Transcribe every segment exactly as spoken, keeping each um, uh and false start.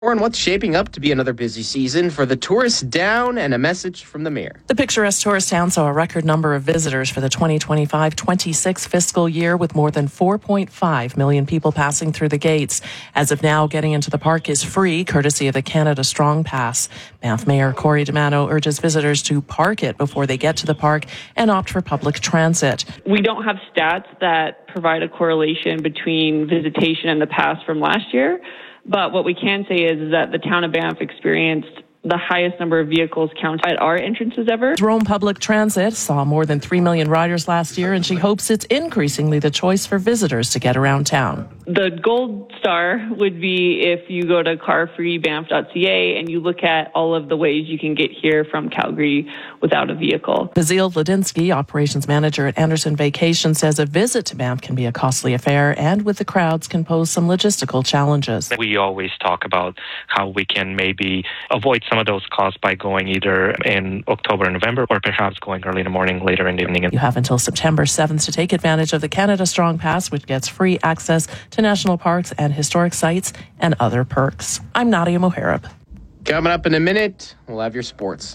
And what's shaping up to be another busy season for the tourists down, and a message from the mayor. The picturesque tourist town saw a record number of visitors for the twenty twenty-five twenty-six fiscal year, with more than four point five million people passing through the gates. As of now, getting into the park is free, courtesy of the Canada Strong Pass. Banff Mayor Corey D'Amato urges visitors to park it before they get to the park and opt for public transit. We don't have stats that provide a correlation between visitation and the pass from last year. But what we can say is that the town of Banff experienced the highest number of vehicles counted at our entrances ever. Rome Public Transit saw more than three million riders last year, and she hopes it's increasingly the choice for visitors to get around town. The gold star would be if you go to car free banff dot c a and you look at all of the ways you can get here from Calgary without a vehicle. Bazil Ladinsky, operations manager at Anderson Vacation, says a visit to Banff can be a costly affair, and with the crowds can pose some logistical challenges. We always talk about how we can maybe avoid some of those costs by going either in October and November, or perhaps going early in the morning, later in the evening. You have until September seventh to take advantage of the Canada Strong Pass, which gets free access to national parks and historic sites and other perks. I'm Nadia Moharib. Coming up in a minute, we'll have your sports.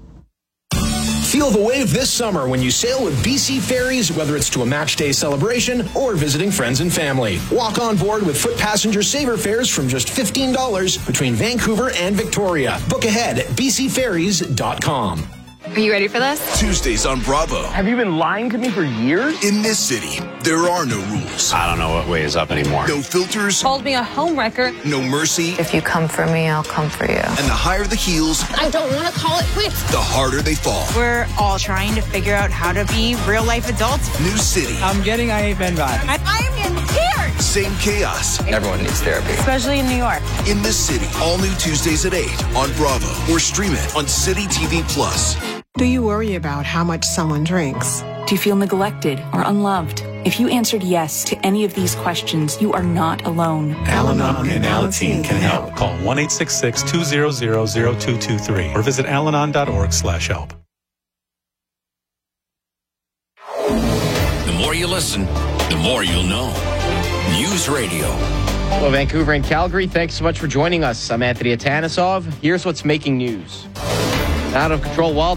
Feel the wave this summer when you sail with B C Ferries, whether it's to a match day celebration or visiting friends and family. Walk on board with foot passenger saver fares from just fifteen dollars between Vancouver and Victoria. Book ahead at b c ferries dot com. Are you ready for this? Tuesdays on Bravo. Have you been lying to me for years? In this city, there are no rules. I don't know what way is up anymore. No filters. Called me a homewrecker. No mercy. If you come for me, I'll come for you. And the higher the heels, I don't want to call it quits. the harder they fall. We're all trying to figure out how to be real life adults. New city. I'm getting I Ain't Been Bad. I, I am in tears. Same chaos. Everyone needs therapy. Especially in New York. In this city. All new Tuesdays at eight on Bravo. Or stream it on City T V Plus. Do you worry about how much someone drinks? Do you feel neglected or unloved? If you answered yes to any of these questions, you are not alone. Al-Anon and Alateen can help. Call one eight six six, two zero zero, zero two two three or visit alanon dot org slash help. The more you listen, the more you'll know. News Radio. Hello, Vancouver and Calgary. Thanks so much for joining us. I'm Anthony Atanasov. Here's what's making news. Out of control wild